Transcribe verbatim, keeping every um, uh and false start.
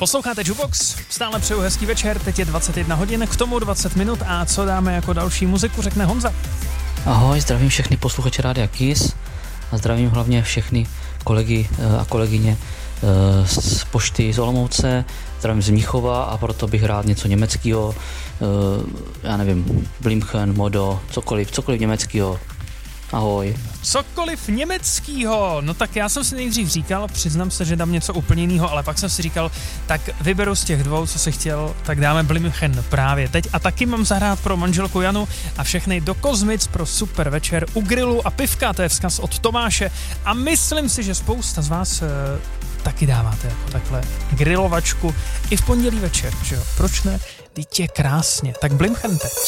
Posloucháte Jukebox, stále přeju hezký večer, teď je dvacet jedna hodin, k tomu dvacet minut a co dáme jako další muziku, řekne Honza. Ahoj, zdravím všechny posluchače Rádia Kiss a zdravím hlavně všechny kolegy a kolegyně z pošty z Olomouce, zdravím z Mnichova a proto bych rád něco německého, já nevím, Blimchen, Modo, cokoliv, cokoliv německého. Ahoj. Cokoliv německýho. No tak já jsem si nejdřív říkal, přiznám se, že dám něco úplně jiného, ale pak jsem si říkal, tak vyberu z těch dvou, co si chtěl, tak dáme Blimchen právě teď. A taky mám zahrát pro manželku Janu a všechny do Kozmic pro super večer u grilu a pivka, to je vzkaz od Tomáše. A myslím si, že spousta z vás e, taky dáváte jako takhle grilovačku i v pondělí večer, že jo? Proč ne? Teď je krásně. Tak Blimchen teď.